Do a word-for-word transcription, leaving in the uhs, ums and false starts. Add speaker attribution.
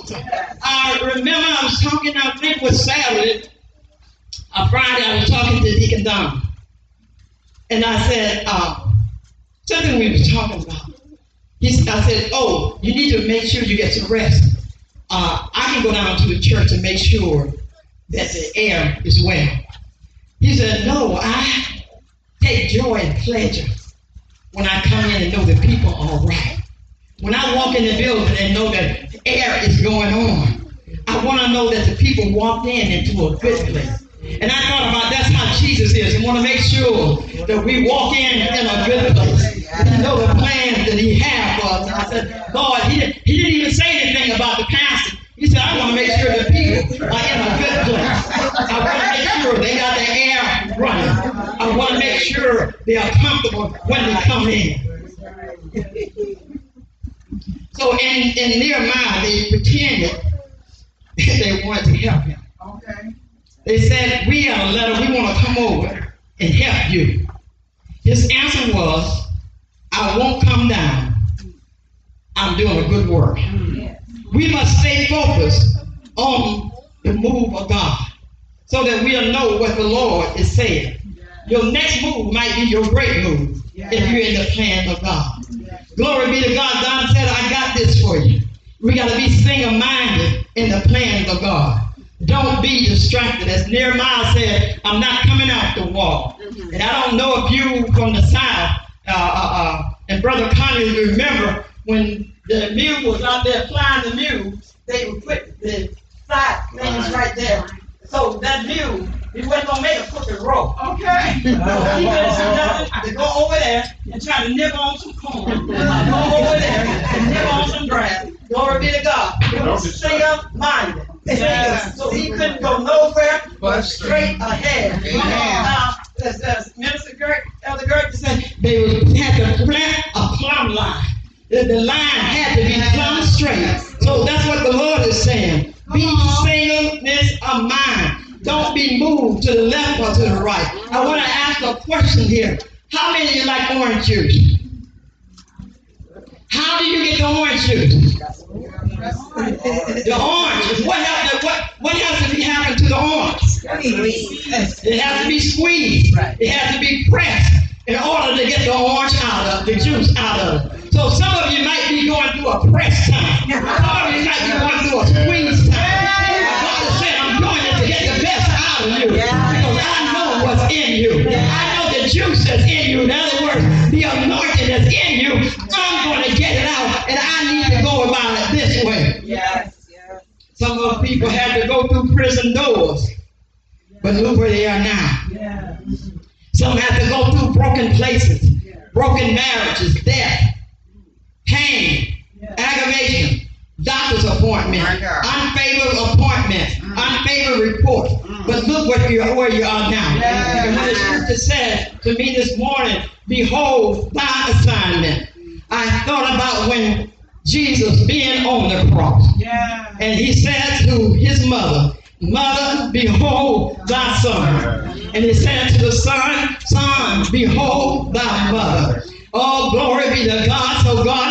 Speaker 1: I remember I was talking, I think it was Saturday, or Friday, I was talking to Deacon Don. And I said, uh, something we were talking about. He, I said, oh, you need to make sure you get some rest. Uh, I can go down to the church and make sure that the air is well. He said, no, I take joy and pleasure when I come in and know that people are all right. When I walk in the building and know that air is going on, I want to know that the people walked in into a good place. And I thought about that's how Jesus is. I want to make sure that we walk in in a good place. And you know the plans that he had for us. And I said, God, he didn't, he didn't even say anything about the pastor. He said, I want to make sure that people are in a good place. I want to make sure they got the air running. I want to make sure they are comfortable when they come in. So in, in Nehemiah, they pretended they wanted to help him.
Speaker 2: Okay.
Speaker 1: They said, we have a letter, we want to come over and help you. His answer was, I won't come down. I'm doing a good work. We must stay focused on the move of God so that we'll know what the Lord is saying. Your next move might be your great move if you're in the plan of God. Glory be to God. God said, I got this for you. We got to be single-minded in the plans of God. Don't be distracted. As Nehemiah said, I'm not coming out the wall. Mm-hmm. And I don't know if you from the South, uh, uh, uh, and Brother Connie, remember when the mule was out there flying the mule, they would put the side things right there. So that mule, he wasn't going to make a crooked rope. Okay. He couldn't do nothing to go over there and try to nibble on some corn. Go over there and nibble on some grass. Glory be to God. He was single-minded. Yeah. So he couldn't go nowhere but straight ahead. Now, as, as Minister Gert, Elder Gert said, they was, had to plant a plumb line. The, the line had to be plumb straight. So that's what the Lord is saying. Be singleness of mind. Don't be moved to the left or to the right. I want to ask a question here. How many of you like orange juice? How do you get the orange juice? The orange. What has to, what, what has to be happened to the orange? It has to be squeezed. It has to be pressed in order to get the orange out of the juice out of it. So some of you might be going through a press time. Some of you might be going through a squeeze time. God is saying, I'm doing it to get the best out of you because I know what's in you. I know the juice that's in you. In other words, the anointing that's in you. I'm going to get it out, and I need to go about it this way. Yes, yes. Some of the people had to go through prison doors, but look where they are now. Yeah. Some had to go through broken places, broken marriages, death, pain, yeah. aggravation, doctor's appointment, unfavorable appointments, mm. unfavorable reports. Mm. But look where you are, where you are now. Yeah. And when the scripture said to me this morning, behold thy assignment. I thought about when Jesus being on the cross. Yeah. And he said to his mother, Mother, behold thy son. And he said to the son, Son, behold thy mother. Oh, glory be to God. So God